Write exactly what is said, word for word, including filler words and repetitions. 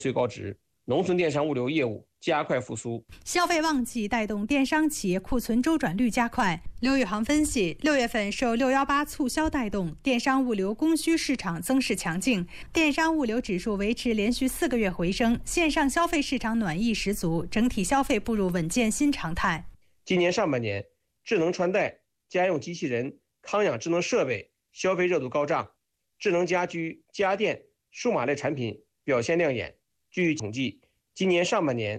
最高值，农村电商物流业务加快复苏。 消费旺季带动电商企业库存周转率加快。刘宇航分析，六月份受六一八促销带动，电商物流供需市场增势强劲，电商物流指数维持连续四个月回升，线上消费市场暖意十足，整体消费步入稳健新常态。 今年上半年，智能穿戴、家用机器人、康养智能设备消费热度高涨，智能家居、家电、数码类产品表现亮眼。据统计，今年上半年